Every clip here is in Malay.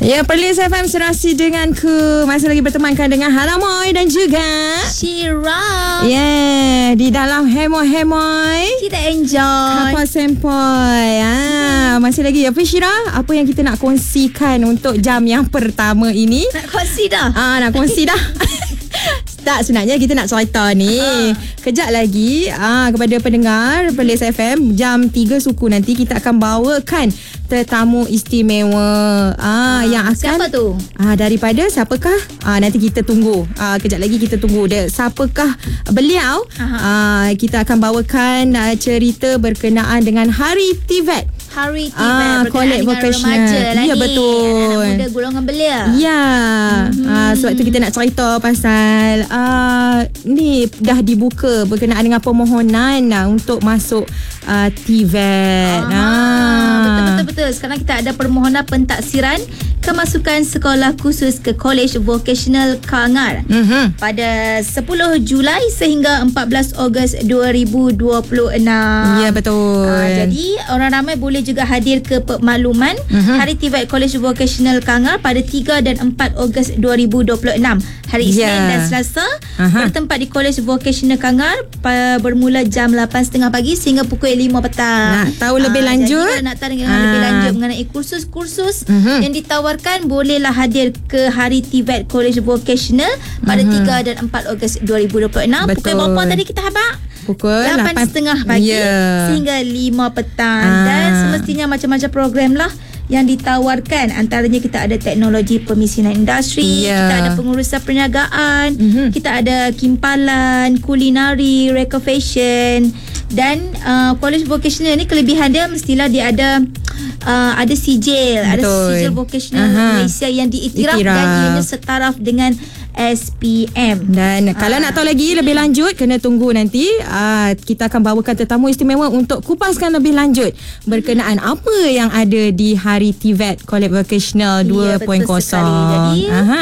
Ya, Perlis FM Serasi denganku. Masih lagi bertemankan dengan Halamoy dan juga Syira. di dalam Hemoy Kita enjoy Kapal Sempoi. Masih lagi apa Syira? Apa yang kita nak kongsikan untuk jam yang pertama ini? Nak kongsi dah? Nak kongsi dah. Tak, sebenarnya kita nak cerita ni. Kejap lagi kepada pendengar Perlis FM, jam 3 suku nanti kita akan bawakan tetamu istimewa yang akan, siapa tu? Daripada siapakah? Nanti kita tunggu. Kejap lagi kita tunggu dia. Siapakah beliau? Kita akan bawakan cerita berkenaan dengan Hari TVET. Hari TVET berkenaan dengan remaja lah ya, ni. Betul. Anak muda golongan belia. Ya. Sebab tu kita nak cerita pasal ni dah dibuka berkenaan dengan permohonan untuk masuk TVET. Betul. Sekarang kita ada permohonan pentaksiran kemasukan sekolah khusus ke College Vocational Kangar pada 10 Julai sehingga 14 Ogos 2026. Ya, betul. Jadi orang ramai boleh juga hadir ke pemakluman Hari TVET College Vocational Kangar pada 3 dan 4 Ogos 2026. Hari Isnin dan Selasa bertempat di College Vocational Kangar bermula jam 8.30 pagi sehingga pukul 5 petang. Nak tahu lebih lanjut? Jadi kalau nak tahu lebih lanjut mengenai kursus-kursus yang ditawarkan, bolehlah hadir ke Hari TVET College Vocational pada 3 dan 4 Ogos 2026. Betul. Pukul berapa tadi kita habaq? Pukul 8.30 pagi sehingga 5 petang. Dan semestinya macam-macam program lah yang ditawarkan. Antaranya kita ada teknologi pemisinan industri, kita ada pengurusan perniagaan, kita ada kimpalan, kulinari, reka fashion. Dan College Vocational ni kelebihan dia mestilah dia ada sijil. Betul. Ada sijil vocational Malaysia yang diiktiraf dan ianya setaraf dengan SPM. Dan kalau nak tahu lagi lebih lanjut, kena tunggu nanti. Kita akan bawakan tetamu istimewa untuk kupaskan lebih lanjut berkenaan apa yang ada di Hari TVET College Vocational 2.0. Betul sekali. Jadi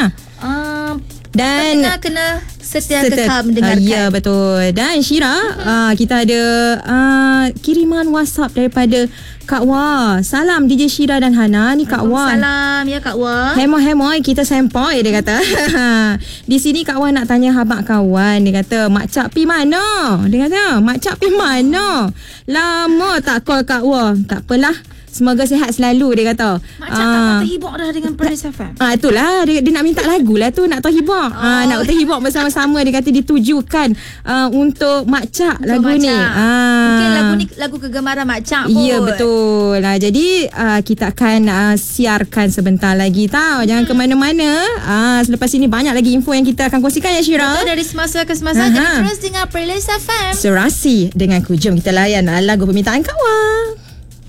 dan kena setia kekal mendengarkan. Ya, betul. Dan Syira, kita ada kiriman WhatsApp daripada Kak Wah. Salam DJ Syira dan Hana. Ni Kak Wah. Salam ya Kak Wah. Hemoy kita sempoi, dia kata. Di sini Kak Wah nak tanya habaq kawan. Dia kata, Mak Cak pi mana? Dia kata, Mak Cak pi mana? Lama tak call Kak Wah. Tak apalah. Semoga sihat selalu, dia kata. Mak Cak tak terhibur dah dengan Perlis FM. Itulah dia nak minta lagu lah tu, nak terhibur. Nak terhibur bersama-sama, dia kata ditujukan untuk Mak Cak lagu ni. Mungkin lagu ni lagu kegemaran Mak Cak pun. Ya, betul. Jadi kita akan siarkan sebentar lagi tau. Jangan ke mana-mana. Selepas ini banyak lagi info yang kita akan kongsikan ya Syira. Betul, dari semasa ke semasa. Jadi terus dengar Perlis FM. Serasi denganku. Jom kita layan lagu permintaan kawan.